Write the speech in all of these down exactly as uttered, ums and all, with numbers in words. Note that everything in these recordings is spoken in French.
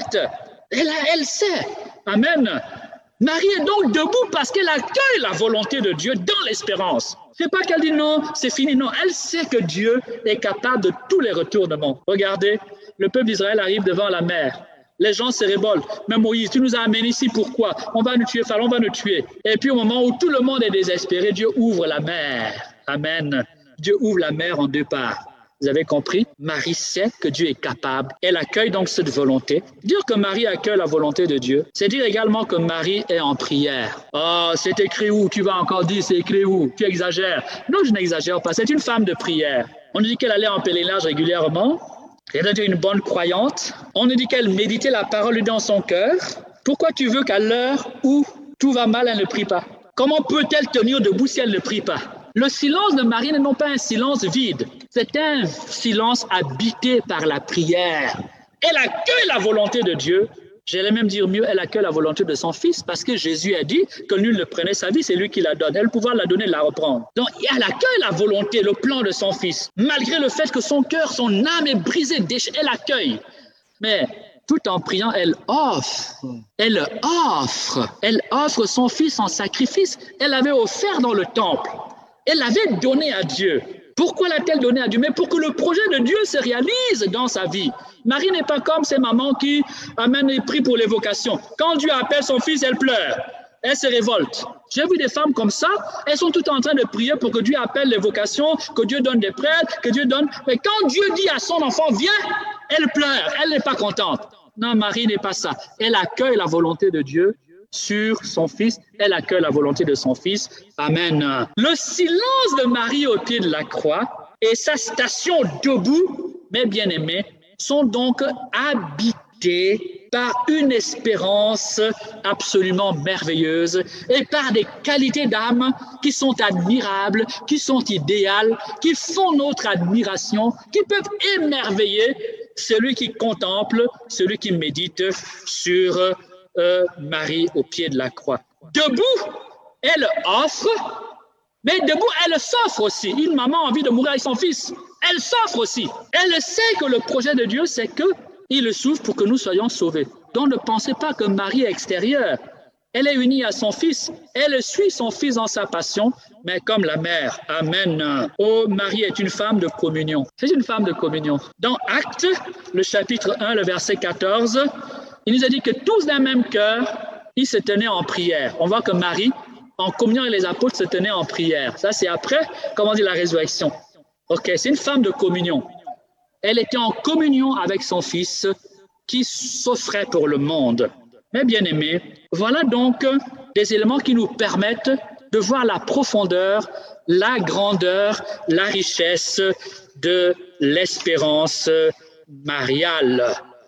prête. Elle, a, elle sait. Amen. Marie est donc debout parce qu'elle accueille la volonté de Dieu dans l'espérance. C'est pas qu'elle dit non, c'est fini. Non, elle sait que Dieu est capable de tous les retournements. Regardez, le peuple d'Israël arrive devant la mer. Les gens se révoltent. Mais Moïse, tu nous as amenés ici, pourquoi? On va nous tuer, Pharaon, on va nous tuer. Et puis au moment où tout le monde est désespéré, Dieu ouvre la mer. Amen. Dieu ouvre la mer en deux parts. Vous avez compris? Marie sait que Dieu est capable. Elle accueille donc cette volonté. Dire que Marie accueille la volonté de Dieu, c'est dire également que Marie est en prière. Oh, c'est écrit où? Tu vas encore dire c'est écrit où? Tu exagères. Non, je n'exagère pas. C'est une femme de prière. On nous dit qu'elle allait en pèlerinage régulièrement. Elle était une bonne croyante. On nous dit qu'elle méditait la parole dans son cœur. Pourquoi tu veux qu'à l'heure où tout va mal, elle ne prie pas? Comment peut-elle tenir debout si elle ne prie pas? Le silence de Marie n'est non pas un silence vide, c'est un silence habité par la prière. Elle accueille la volonté de Dieu. J'allais même dire mieux, elle accueille la volonté de son Fils parce que Jésus a dit que nul ne prenait sa vie, c'est lui qui la donne. Elle pouvoir la donner, la reprendre. Donc, elle accueille la volonté, le plan de son Fils. Malgré le fait que son cœur, son âme est brisée, elle accueille. Mais tout en priant, elle offre. Elle offre. Elle offre son Fils en sacrifice. Elle l'avait offert dans le temple. Elle l'avait donné à Dieu. Pourquoi l'a-t-elle donné à Dieu? Mais pour que le projet de Dieu se réalise dans sa vie. Marie n'est pas comme ces mamans qui amènent les prix pour les vocations. Quand Dieu appelle son fils, elle pleure. Elle se révolte. J'ai vu des femmes comme ça, elles sont toutes en train de prier pour que Dieu appelle les vocations, que Dieu donne des prêtres, que Dieu donne... Mais quand Dieu dit à son enfant, viens, elle pleure, elle n'est pas contente. Non, Marie n'est pas ça. Elle accueille la volonté de Dieu sur son Fils, elle accueille la volonté de son Fils. Amen. Le silence de Marie au pied de la croix et sa station debout, mes bien-aimés, sont donc habités par une espérance absolument merveilleuse et par des qualités d'âme qui sont admirables, qui sont idéales, qui font notre admiration, qui peuvent émerveiller celui qui contemple, celui qui médite sur Euh, Marie au pied de la croix. Debout, elle offre, mais debout, elle s'offre aussi. Une maman a envie de mourir avec son fils. Elle s'offre aussi. Elle sait que le projet de Dieu, c'est qu'il souffre pour que nous soyons sauvés. Donc ne pensez pas que Marie est extérieure. Elle est unie à son fils. Elle suit son fils dans sa passion, mais comme la mère. Amen. Oh, Marie est une femme de communion. C'est une femme de communion. Dans Actes, le chapitre un, le verset quatorze, il nous a dit que tous d'un même cœur, ils se tenaient en prière. On voit que Marie, en communion avec les apôtres, se tenait en prière. Ça, c'est après, comment dire, la résurrection. Ok, c'est une femme de communion. Elle était en communion avec son Fils qui s'offrait pour le monde. Mais bien aimés, voilà donc des éléments qui nous permettent de voir la profondeur, la grandeur, la richesse de l'espérance mariale.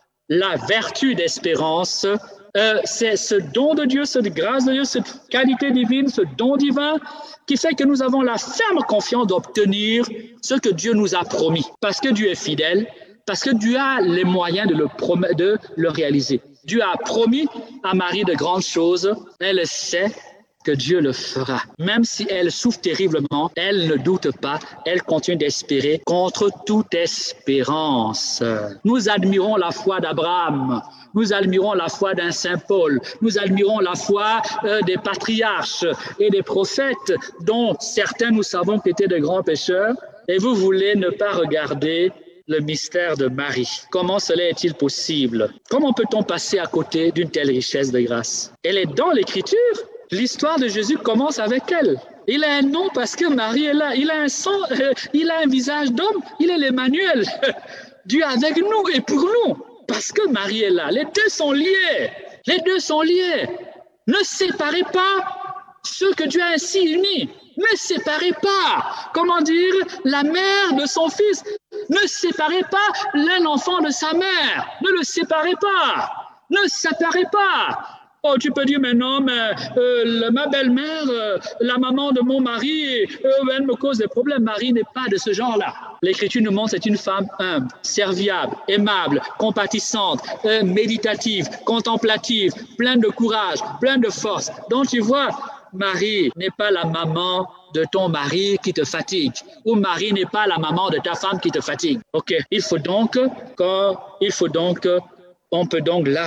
La vertu d'espérance, euh, c'est ce don de Dieu, cette grâce de Dieu, cette qualité divine, ce don divin qui fait que nous avons la ferme confiance d'obtenir ce que Dieu nous a promis. Parce que Dieu est fidèle, parce que Dieu a les moyens de le, prom- de le réaliser. Dieu a promis à Marie de grandes choses, elle sait que Dieu le fera. Même si elle souffre terriblement, elle ne doute pas, elle continue d'espérer contre toute espérance. Nous admirons la foi d'Abraham, nous admirons la foi d'un Saint Paul, nous admirons la foi euh, des patriarches et des prophètes, dont certains nous savons qu'étaient de grands pécheurs, et vous voulez ne pas regarder le mystère de Marie. Comment cela est-il possible? Comment peut-on passer à côté d'une telle richesse de grâce? Elle est dans l'Écriture. L'histoire de Jésus commence avec elle. Il a un nom parce que Marie est là. Il a un sang, euh, il a un visage d'homme. Il est l'Emmanuel. Dieu avec nous et pour nous. Parce que Marie est là. Les deux sont liés. Les deux sont liés. Ne séparez pas ceux que Dieu a ainsi unis. Ne séparez pas, comment dire, la mère de son fils. Ne séparez pas l'un enfant de sa mère. Ne le séparez pas. Ne séparez pas. Oh, tu peux dire, mais non, mais euh, ma belle-mère, euh, la maman de mon mari, euh, elle me cause des problèmes. Marie n'est pas de ce genre-là. L'Écriture nous montre que c'est une femme humble, serviable, aimable, compatissante, euh, méditative, contemplative, pleine de courage, pleine de force. Donc, tu vois, Marie n'est pas la maman de ton mari qui te fatigue, ou Marie n'est pas la maman de ta femme qui te fatigue. Ok, il faut donc, quand, il faut donc, on peut donc là